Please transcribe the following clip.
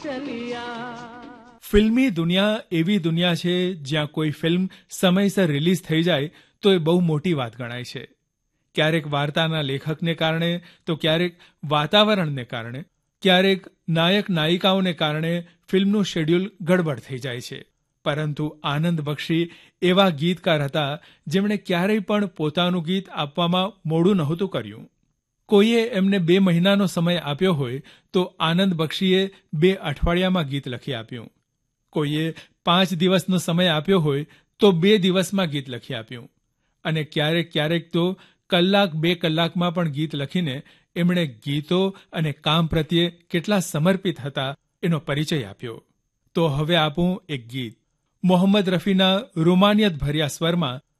ફિલ્મી દુનિયા એવી દુનિયા છે જ્યાં કોઈ ફિલ્મ સમયસર રિલીઝ થઈ જાય તો એ બહુ મોટી વાત ગણાય છે. ક્યારેક વાર્તાના લેખકને કારણે તો ક્યારેક વાતાવરણને કારણે, ક્યારેક નાયક નાયિકાઓને કારણે ફિલ્મનું શેડ્યુલ ગડબડ થઈ જાય છે. પરંતુ આનંદ બક્ષી એવા ગીતકાર હતા જેમણે ક્યારેય પણ પોતાનું ગીત આપવામાં મોડું નહોતું કર્યું. કોઈએ એમને 2 મહિનાનો સમય આપ્યો હોય તો આનંદ બક્ષીએ 2 અઠવાડિયામાં ગીત લખી આપ્યું. કોઈએ 5 દિવસનો સમય આપ્યો હોય તો 2 દિવસમાં ગીત લખી આપ્યું. અને ક્યારેક તો કલાક 2 કલાકમાં પણ ગીત લખીને એમણે ગીતો અને કામ પ્રત્યે કેટલા સમર્પિત હતા એનો પરિચય આપ્યો. તો હવે આપું એક ગીત મોહમ્મદ રફીના રોમાનિયત ભર્યા સ્વરમાં